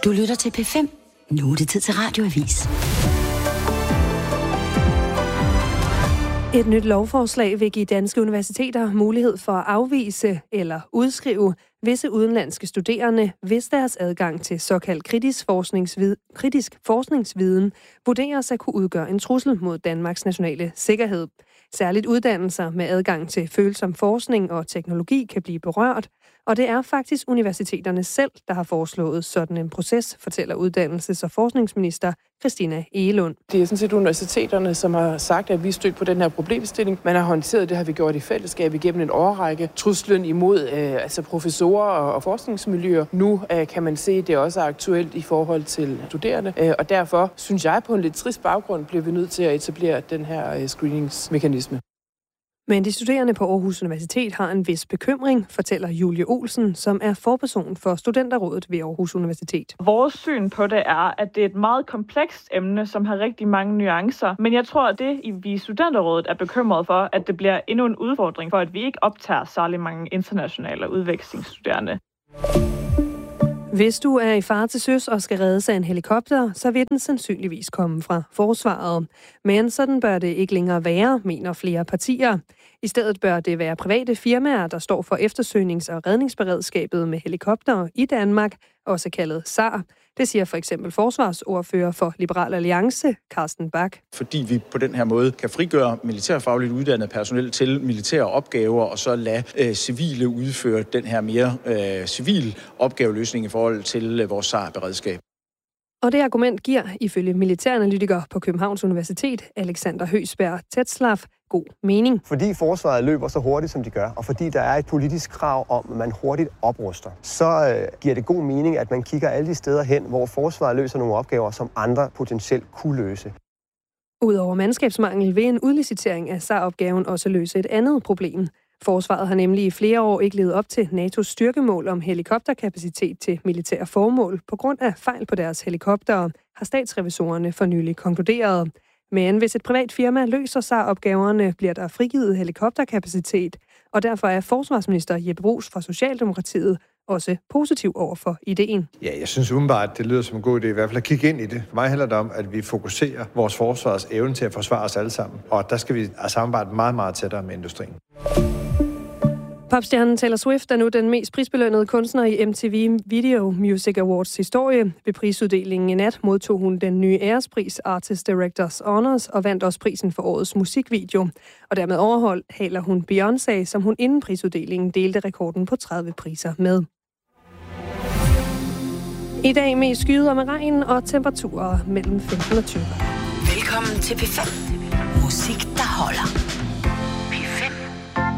Du lytter til P5. Nu er det tid til Radioavis. Et nyt lovforslag vil give danske universiteter mulighed for at afvise eller udskrive visse udenlandske studerende, hvis deres adgang til såkaldt kritisk forskningsviden vurderes at kunne udgøre en trussel mod Danmarks nationale sikkerhed. Særligt uddannelser med adgang til følsom forskning og teknologi kan blive berørt, og det er faktisk universiteterne selv, der har foreslået sådan en proces, fortæller uddannelses- og forskningsminister Christina Egelund. Det er sådan set universiteterne, som har sagt, at vi stødt på den her problemstilling. Man har håndteret det, har vi gjort i fællesskab igennem en årrække. Truslen imod professorer og forskningsmiljøer. Nu kan man se, at det også er aktuelt i forhold til studerende. Og derfor synes jeg, på en lidt trist baggrund, bliver vi nødt til at etablere den her screeningsmekanisme. Men de studerende på Aarhus Universitet har en vis bekymring, fortæller Julie Olsen, som er forperson for Studenterrådet ved Aarhus Universitet. Vores syn på det er, at det er et meget komplekst emne, som har rigtig mange nuancer. Men jeg tror, at det, vi i Studenterrådet er bekymret for, at det bliver endnu en udfordring for, at vi ikke optager særlig mange internationale udvekslingsstuderende. Hvis du er i fare til søs og skal reddes af en helikopter, så vil den sandsynligvis komme fra forsvaret. Men sådan bør det ikke længere være, mener flere partier. I stedet bør det være private firmaer, der står for eftersøgnings- og redningsberedskabet med helikoptere i Danmark, også kaldet SAR. Det siger for eksempel forsvarsordfører for Liberal Alliance, Carsten Bach. Fordi vi på den her måde kan frigøre militærfagligt uddannet personel til militære opgaver, og så lade civile udføre den her mere civil opgaveløsning i forhold til vores SAR-beredskab. Og det argument giver, ifølge militæranalytiker på Københavns Universitet, Alexander Høgsberg Tetzlaff, god mening. Fordi forsvaret løber så hurtigt, som de gør, og fordi der er et politisk krav om, at man hurtigt opruster, så giver det god mening, at man kigger alle de steder hen, hvor forsvaret løser nogle opgaver, som andre potentielt kunne løse. Udover mandskabsmangel vil en udlicitering af SAR-opgaven også løse et andet problem. Forsvaret har nemlig i flere år ikke levet op til NATO's styrkemål om helikopterkapacitet til militære formål på grund af fejl på deres helikoptere, har statsrevisorerne for nylig konkluderet. Men hvis et privat firma løser SAR-opgaverne, bliver der frigivet helikopterkapacitet, og derfor er forsvarsminister Jeppe Bruus fra Socialdemokratiet også positiv over for ideen. Ja, jeg synes umiddelbart, det lyder som en god idé, i hvert fald at kigge ind i det. For mig handler det om, at vi fokuserer vores forsvars evne til at forsvare os alle sammen, og der skal vi samarbejde meget, meget tættere med industrien. Popstjernen Taylor Swift er nu den mest prisbelønnede kunstner i MTV Video Music Awards historie. Ved prisuddelingen i nat modtog hun den nye ærespris Artist Directors Honors og vandt også prisen for årets musikvideo. Og dermed overhaler hun Beyoncé, som hun inden prisuddelingen delte rekorden på 30 priser med. I dag mest skyder med regn og temperaturer mellem 15 og 20. Velkommen til P5. Musik